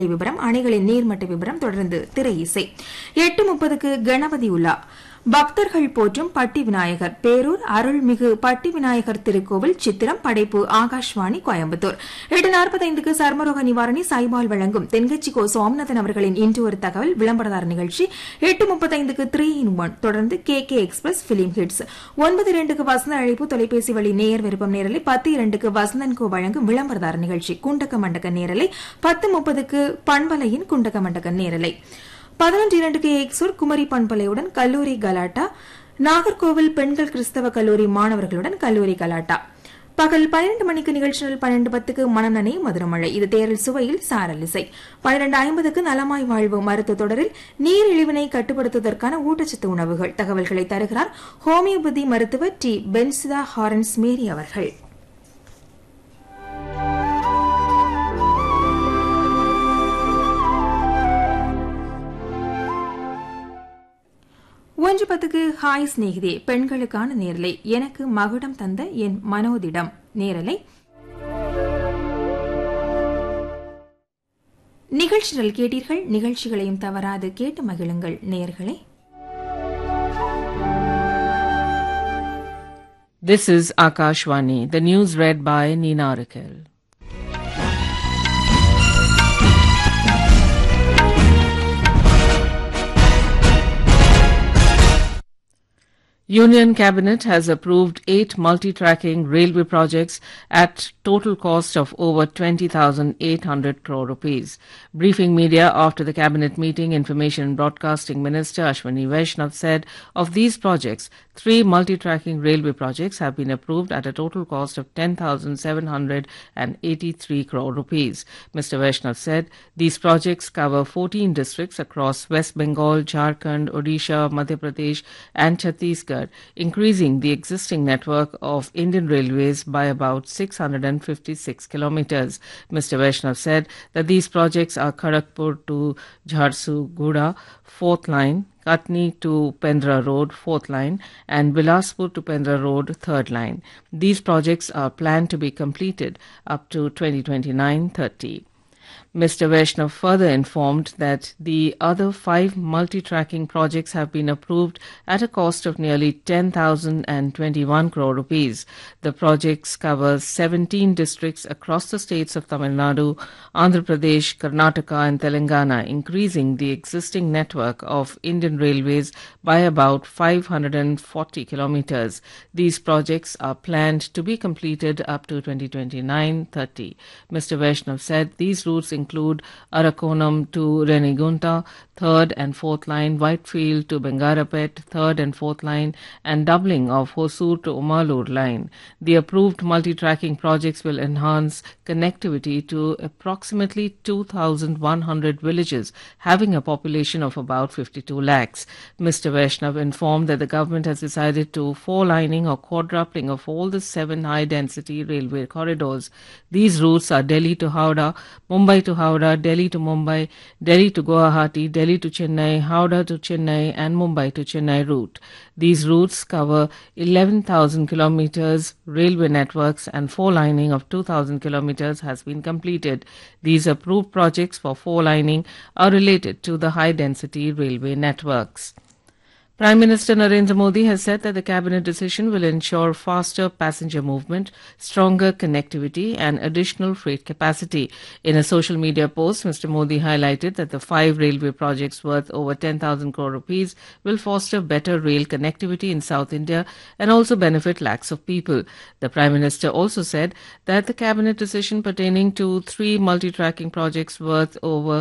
விவரம், அணைகளின் நீர்மட்ட விவரம், தொடர்ந்து திரை இசை. 8:30க்கு கணபதி உலா. பக்தர்கள் போற்றும் பட்டி விநாயகர், பேரூர் அருள்மிகு பட்டி விநாயகர் திருக்கோவில் சித்திரம். படைப்பு ஆகாஷ்வாணி கோயம்புத்தூர். 8:45க்கு சர்மரோக நிவாரணி சைபால் வழங்கும் தென்கட்சி கோ சுவாமிநாதன் அவர்களின் இன்று ஒரு தகவல் விளம்பரதார நிகழ்ச்சி. 8:35க்கு 3-in-1, தொடர்ந்து KK எக்ஸ்பிரஸ் பிலிம் ஹிட்ஸ். 9:02க்கு வசந்த அழைப்பு தொலைபேசி வழி நேயர் விருப்பம் நேரலை. 10:02க்கு வசந்தன் கோ வழங்கும் விளம்பரதார நிகழ்ச்சி குண்டக்க மண்டக்க நேரலை. 10:30க்கு பண்பலையின் குண்டக்க மண்டக்க நேரலை. 11:02க்கு எக்ஸூர் குமரி பண்பலையுடன் கல்லூரி கலாட்டா. நாகர்கோவில் பெண்கள் கிறிஸ்தவ கல்லூரி மாணவர்களுடன் கல்லூரி கலாட்டா. பகல் 12 மணிக்கு நிகழ்ச்சி. 12:10க்கு மனநனை மதுரமழை, இது தேரல் சுவையில் சாரல் இசை. 12:50க்கு நலமாய் வாழ்வு மருத்துவ தொடரில் நீரிழிவினை கட்டுப்படுத்துவதற்கான ஊட்டச்சத்து உணவுகள் தகவல்களை தருகிறார் ஹோமியோபதி மருத்துவர் டி. பென்சிதா ஹாரன்ஸ் மேரி அவர்கள். 1:10க்கு ஹாய் ஸ்நேகிதே, பெண்களுக்கான நேரலை. எனக்கு மகுடம் தந்த என் மனோதிடம் நேரலை. நிகழ்ச்சிகள் கேட்டீர்கள். நிகழ்ச்சிகளையும் தவறாது கேட்டு மகிழுங்கள் நேயர்களே. This is Akashvani. The news read by Nina Rakel. Union Cabinet has approved 8 multi-tracking railway projects at total cost of over 20,800 crore rupees. Briefing media after the Cabinet meeting, Information and Broadcasting Minister Ashwini Vaishnav said of these projects, 3 multi-tracking railway projects have been approved at a total cost of 10,783 crore rupees. Mr. Vaishnav said these projects cover 14 districts across West Bengal, Jharkhand, Odisha, Madhya Pradesh and Chhattisgarh, increasing the existing network of Indian Railways by about 656 kilometers. Mr. Vaishnav said that these projects are Kharagpur to Jharsuguda, 4th line, Katni to Pendra Road, 4th line, and Bilaspur to Pendra Road, 3rd line. These projects are planned to be completed up to 2029-30. Mr. Vaishnav further informed that the other 5 multi-tracking projects have been approved at a cost of nearly 10,021 crore rupees. The projects cover 17 districts across the states of Tamil Nadu, Andhra Pradesh, Karnataka and Telangana, increasing the existing network of Indian Railways by about 540 kilometers. These projects are planned to be completed up to 2029-30. Mr. Vaishnav said these routes include Arakonam to Renigunta, 3rd and 4th line, Whitefield to Bengarapet, 3rd and 4th line, and doubling of Hosur to Umalur line. The approved multi-tracking projects will enhance connectivity to approximately 2,100 villages having a population of about 52 lakhs. Mr. Vaishnav informed that the government has decided to four-lining or quadrupling of all the 7 high-density railway corridors. These routes are Delhi to Howrah, Mumbai to Howrah, Delhi to Mumbai, Delhi to Guwahati, Delhi to Chennai, Howrah to Chennai and Mumbai to Chennai route. These routes cover 11,000 kilometers railway networks and four-lining of 2,000 kilometers has been completed. These approved projects for four-lining are related to the high-density railway networks. Prime Minister Narendra Modi has said that the cabinet decision will ensure faster passenger movement, stronger connectivity and additional freight capacity. In a social media post, Mr. Modi highlighted that the 5 railway projects worth over 10,000 crore rupees will foster better rail connectivity in South India and also benefit lakhs of people. The Prime Minister also said that the cabinet decision pertaining to 3 multi-tracking projects worth over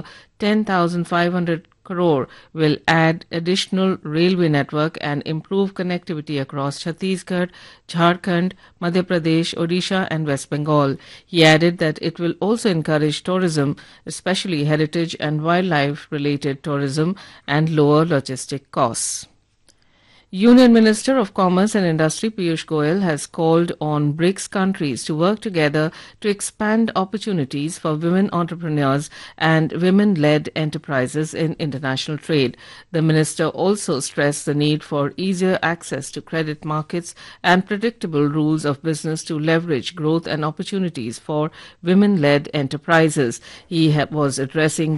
10,500 crore will add additional railway network and improve connectivity across Chhattisgarh, Jharkhand, Madhya Pradesh, Odisha and West Bengal. He added that it will also encourage tourism, especially heritage and wildlife related tourism, and lower logistic costs. Union Minister of Commerce and Industry Piyush Goyal has called on BRICS countries to work together to expand opportunities for women entrepreneurs and women-led enterprises in international trade. The minister also stressed the need for easier access to credit markets and predictable rules of business to leverage growth and opportunities for women-led enterprises. He was addressing